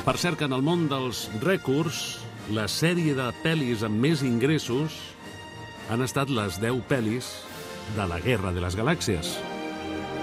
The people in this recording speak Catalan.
Per cert que en el món dels rècords, la sèrie de pel·lis amb més ingressos han estat les 10 pel·lis de la Guerra de les Galàxies.